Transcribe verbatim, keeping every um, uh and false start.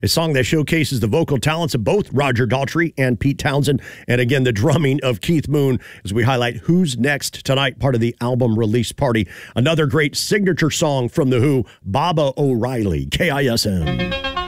A song that showcases the vocal talents of both Roger Daltrey and Pete Townsend, and again, the drumming of Keith Moon as we highlight Who's Next tonight, part of the album release party. Another great signature song from The Who, Baba O'Reilly, K I S M.